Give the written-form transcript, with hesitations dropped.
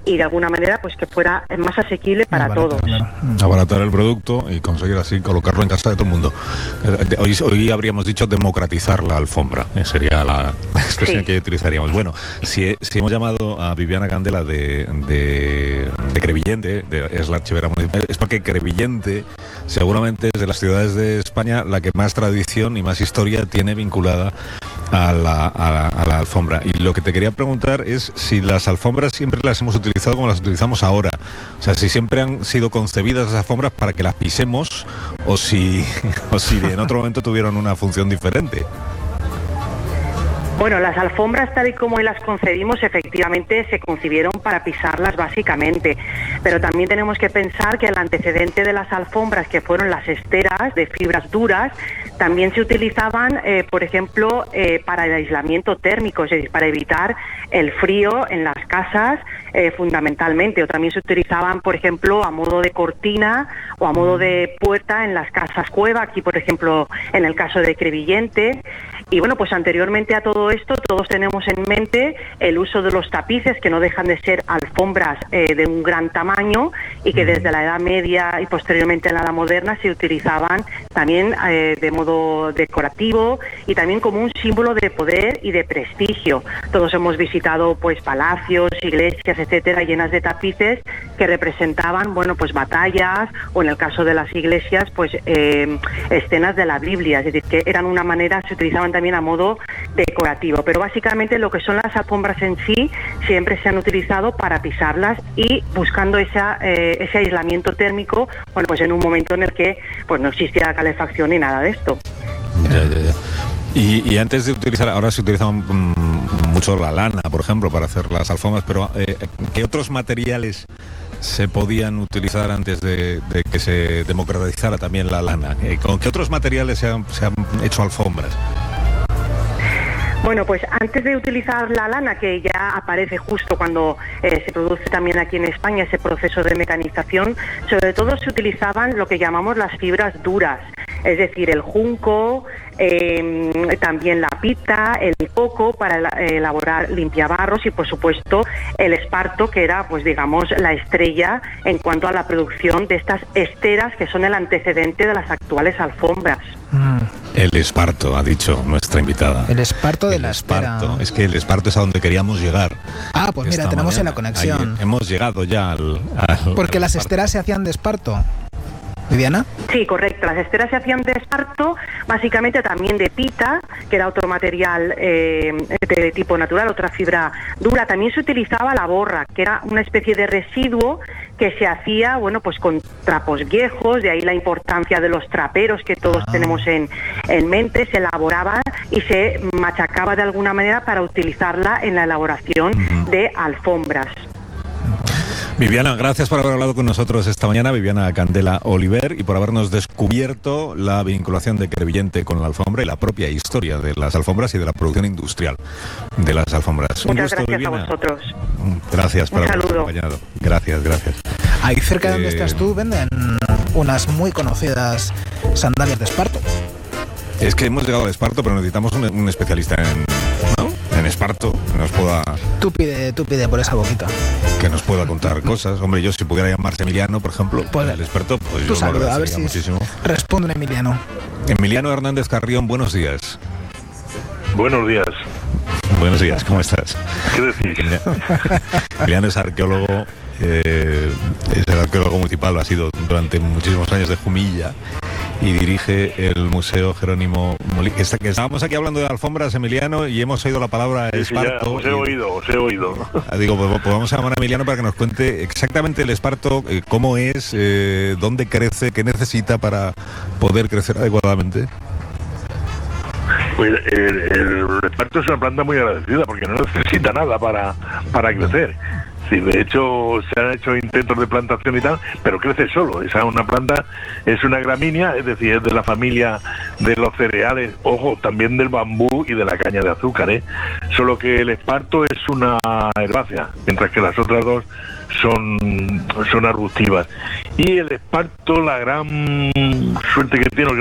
y de alguna manera pues que fuera más asequible para todos. Claro. Abaratar el producto y conseguir así colocarlo en casa de todo el mundo. Hoy habríamos dicho democratizar la alfombra, sería la expresión que utilizaríamos. Bueno, si hemos llamado a Viviana Candela de Crevillente, es la archivera municipal, es porque Crevillente seguramente es de las ciudades de España la que más tradición y más historia tiene vinculada a la alfombra. Y lo que te quería preguntar es si las alfombras siempre las hemos utilizado como las utilizamos ahora. O sea, si siempre han sido concebidas las alfombras para que las pisemos o si en otro momento tuvieron una función diferente. Bueno, las alfombras tal y como las concebimos efectivamente se concibieron para pisarlas básicamente, pero también tenemos que pensar que el antecedente de las alfombras, que fueron las esteras de fibras duras, también se utilizaban, por ejemplo, para el aislamiento térmico, es decir, para evitar el frío en las casas fundamentalmente, o también se utilizaban, por ejemplo, a modo de cortina o a modo de puerta en las casas cueva, aquí por ejemplo en el caso de Crevillente. Y bueno, pues anteriormente a todo esto todos tenemos en mente el uso de los tapices, que no dejan de ser alfombras de un gran tamaño y que desde la Edad Media y posteriormente en la Edad Moderna se utilizaban también de modo decorativo y también como un símbolo de poder y de prestigio. Todos hemos visitado pues palacios, iglesias, etcétera, llenas de tapices que representaban, bueno, pues batallas o en el caso de las iglesias pues escenas de la Biblia, es decir, que eran una manera, se utilizaban también a modo decorativo, pero básicamente lo que son las alfombras en sí siempre se han utilizado para pisarlas y buscando ese aislamiento térmico, bueno, pues en un momento en el que pues no existía calefacción ni nada de esto. Ya. Y antes de utilizar, ahora se utiliza mucho la lana, por ejemplo, para hacer las alfombras, pero ¿qué otros materiales se podían utilizar antes de que se democratizara también la lana? ¿Con qué otros materiales se han hecho alfombras? Bueno, pues antes de utilizar la lana, que ya aparece justo cuando se produce también aquí en España ese proceso de mecanización, sobre todo se utilizaban lo que llamamos las fibras duras, es decir, el junco, también la pita, el coco para elaborar limpiabarros y por supuesto el esparto, que era pues digamos la estrella en cuanto a la producción de estas esteras que son el antecedente de las actuales alfombras. El esparto, ha dicho nuestra invitada. El esparto de la estera. Es que el esparto es a donde queríamos llegar. Ah, pues mira, tenemos en la conexión. Ahí, hemos llegado ya al porque las esteras se hacían de esparto. ¿Viviana? Sí, correcto. Las esteras se hacían de esparto, básicamente también de pita, que era otro material de tipo natural, otra fibra dura. También se utilizaba la borra, que era una especie de residuo que se hacía, bueno, pues con trapos viejos, de ahí la importancia de los traperos que todos tenemos en mente. Se elaboraba y se machacaba de alguna manera para utilizarla en la elaboración de alfombras. Viviana, gracias por haber hablado con nosotros esta mañana, Viviana Candela Oliver, y por habernos descubierto la vinculación de Crevillente con la alfombra y la propia historia de las alfombras y de la producción industrial de las alfombras. Muchas gracias a vosotros. Gracias por habernos acompañado. Gracias. Ahí cerca de donde estás tú venden unas muy conocidas sandalias de esparto. Es que hemos llegado al esparto, pero necesitamos un especialista en esparto que nos pueda... Tú pide por esa boquita. Que nos pueda contar cosas. Hombre, yo si pudiera llamarse Emiliano, por ejemplo, pues, el experto, pues yo saluda, a ver si muchísimo. Responde un Emiliano. Emiliano Hernández Carrión, buenos días. Buenos días. Buenos días, ¿cómo estás? ¿Qué decís? Emiliano es arqueólogo, es el arqueólogo municipal, ha sido durante muchísimos años de Jumilla y dirige el Museo Jerónimo Molina. Que estábamos aquí hablando de alfombras, Emiliano, y hemos oído la palabra esparto. Os he oído. Digo, pues vamos a llamar a Emiliano para que nos cuente exactamente el esparto, cómo es, dónde crece, qué necesita para poder crecer adecuadamente. Pues el esparto es una planta muy agradecida porque no necesita nada para crecer. Sí, de hecho se han hecho intentos de plantación y tal, pero crece solo. Una planta es una gramínea, es decir, es de la familia de los cereales, ojo, también del bambú y de la caña de azúcar, Solo que el esparto es una herbácea, mientras que las otras dos son arbustivas. Y el esparto, la gran suerte que tiene, el